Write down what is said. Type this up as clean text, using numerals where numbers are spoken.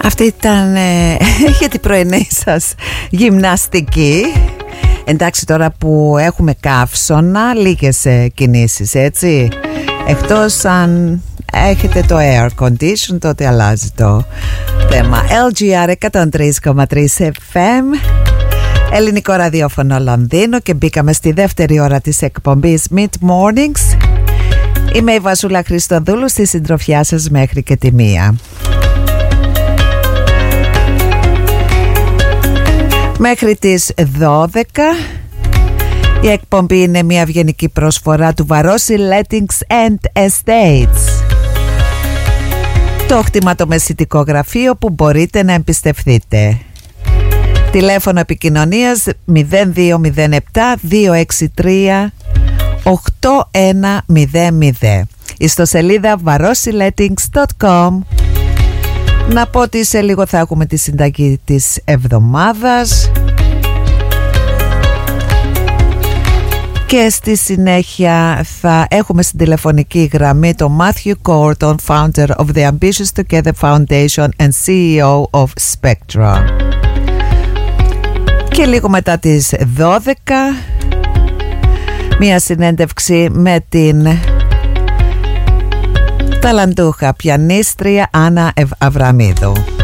Αυτή ήταν για την πρωινή σας γυμναστική. Εντάξει, τώρα που έχουμε καύσωνα, λίγες κινήσεις, έτσι. Εκτός αν έχετε το air condition, τότε αλλάζει το θέμα. LGR 103,3 FM, ελληνικό ραδιόφωνο Λονδίνο, και μπήκαμε στη δεύτερη ώρα της εκπομπής Mid Mornings. Είμαι η Βασούλα Χριστοδούλου, στη συντροφιά σας μέχρι και τη 1. Μέχρι τις 12 η εκπομπή είναι μια ευγενική προσφορά του Βαρόσι Lettings and Estates, το κτηματομεσητικό γραφείο που μπορείτε να εμπιστευτείτε. Τηλέφωνο επικοινωνίας 0207 263 8100. Ιστοσελίδα varosilettings.com. Να πω ότι σε λίγο θα έχουμε τη συνταγή της εβδομάδας και στη συνέχεια θα έχουμε στην τηλεφωνική γραμμή τον Matthew Gordon, founder of the Ambitious Together Foundation and CEO of Spectra. Και λίγο μετά τις 12 μια συνέντευξη με την ταλαντούχα πιανίστρια Άννα Αβραμίδου.